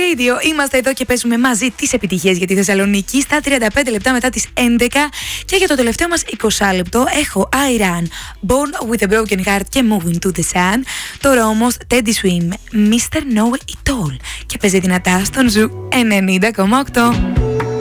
Radio. Είμαστε εδώ και παίζουμε μαζί τις επιτυχίες για τη Θεσσαλονίκη στα 35 λεπτά μετά τις 11. Και για το τελευταίο μας 20 λεπτό έχω I Ran, Born with a Broken Heart και Moving to the Sun. Τώρα όμως Teddy Swim, Mr. Know It All. Και παίζει δυνατά στον Ζου 90,8.